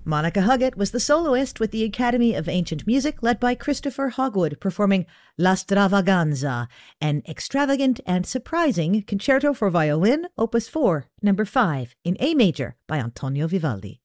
Monica Huggett was the soloist with the Academy of Ancient Music, led by Christopher Hogwood, performing La Stravaganza, an extravagant and surprising concerto for violin, opus 4, number 5, in A major by Antonio Vivaldi.